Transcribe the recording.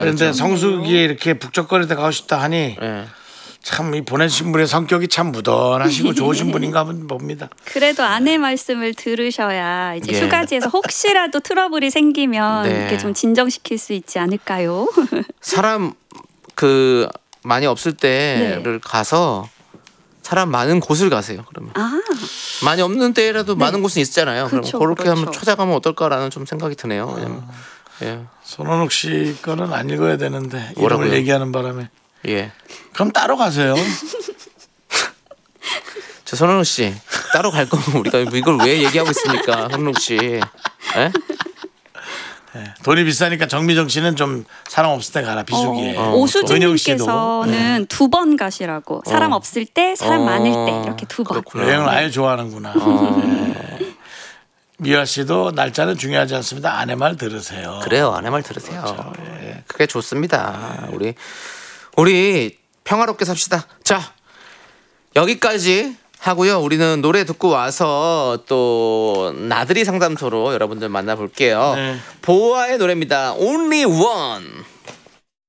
그런데 성수기에 이렇게 북적거리다 가고 싶다 하니 네. 참 이 보내주신 분의 성격이 참 무던하시고 좋으신 분인가 봅니다. 그래도 아내 말씀을 들으셔야 이제 예. 휴가지에서 혹시라도 트러블이 생기면 네. 이렇게 좀 진정시킬 수 있지 않을까요? 사람 많이 없을 때를 가서 사람 많은 곳을 가세요. 그러면 많이 없는 때라도 많은 곳은 있잖아요. 그렇죠, 그럼 그렇게 그렇죠. 한번 찾아가면 어떨까라는 좀 생각이 드네요. 왜냐면 예. 손원욱 씨 거는 안 읽어야 되는데 뭐라고요? 이름을 얘기하는 바람에 예. 그럼 따로 가세요. 저 손원욱 씨 따로 갈 거면 우리가 이걸 왜 얘기하고 있습니까, 손원욱 씨? 예? 돈이 비싸니까 정미정 씨는 좀 사람 없을 때 가라 비수기에. 오수진님께서는 2번 가시라고. 사람 없을 때, 사람 많을 때 이렇게 2번. 여행을 아예 좋아하는구나. 네. 미화 씨도 날짜는 중요하지 않습니다. 아내 말 들으세요. 그래요, 아내 말 들으세요. 그렇죠. 예. 그게 좋습니다. 우리 평화롭게 삽시다. 자, 여기까지 하고요. 우리는 노래 듣고 와서 또 나들이 상담소로 여러분들 만나볼게요. 네. 보아의 노래입니다. Only One.